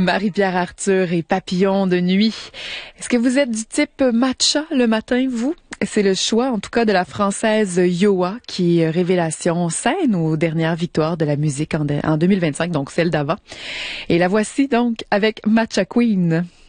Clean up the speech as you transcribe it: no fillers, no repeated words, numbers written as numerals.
Marie-Pierre Arthur et Papillon de nuit. Est-ce que vous êtes du type matcha le matin, vous? C'est le choix, en tout cas, de la Française Yoa, qui est révélation scène aux dernières victoires de la musique en 2025, donc celle d'avant. Et la voici donc avec Matcha Queen.